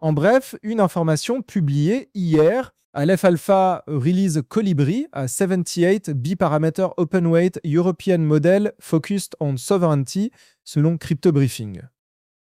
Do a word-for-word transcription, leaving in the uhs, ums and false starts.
En bref, une information publiée hier. Aleph Alpha release Colibri, a seventy-eight biparameter open weight European model focused on sovereignty, selon Crypto Briefing.